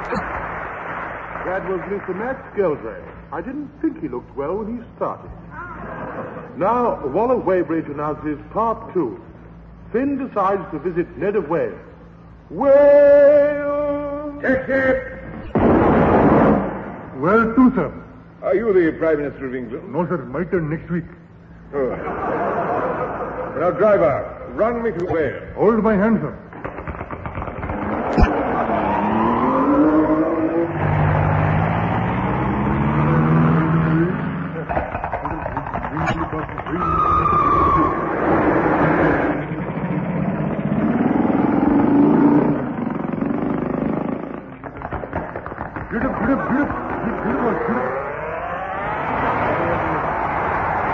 That was Mr. Matt Skeldrake. I didn't think he looked well when he started. Now, Waller Weybridge announces Part 2. Finn decides to visit Ned of Wales. Wales! Taxi! Well, too, sir. Are you the Prime Minister of England? No, sir. My turn next week. Oh. Now, driver, run me to Wales. Hold my hand, sir.